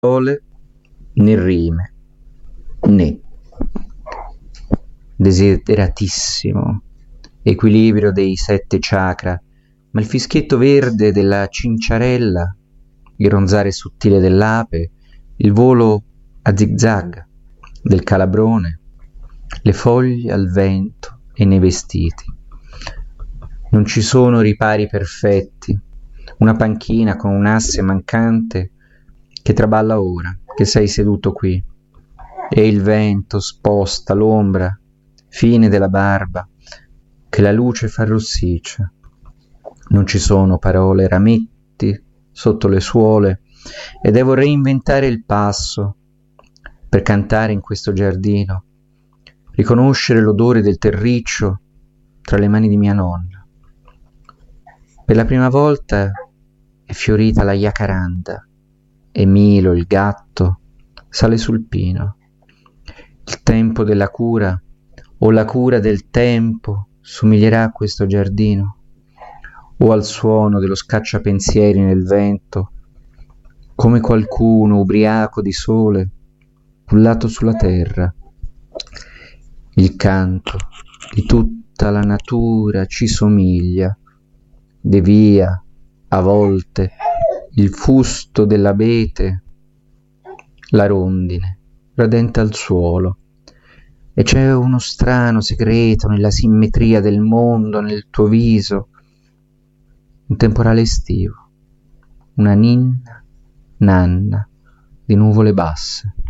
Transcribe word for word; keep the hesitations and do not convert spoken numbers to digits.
parole né rime, né desideratissimo equilibrio dei sette chakra, ma il fischietto verde della cinciarella, il ronzare sottile dell'ape, il volo a zigzag del calabrone, le foglie al vento e nei vestiti. Non ci sono ripari perfetti, una panchina con un asse mancante che traballa ora che sei seduto qui, e il vento sposta l'ombra fine della barba che la luce fa rossiccia. Non ci sono parole, rametti sotto le suole, e devo reinventare il passo per cantare in questo giardino, riconoscere l'odore del terriccio tra le mani di mia nonna. Per la prima volta è fiorita la jacaranda e Milo, il gatto, sale sul pino. Il tempo della cura o la cura del tempo somiglierà a questo giardino, o al suono dello scacciapensieri nel vento, come qualcuno ubriaco di sole cullato sulla terra. Il canto di tutta la natura ci somiglia, devia a volte il fusto dell'abete, la rondine radenta al suolo, e c'è uno strano segreto nella simmetria del mondo, nel tuo viso, un temporale estivo, una ninna nanna di nuvole basse.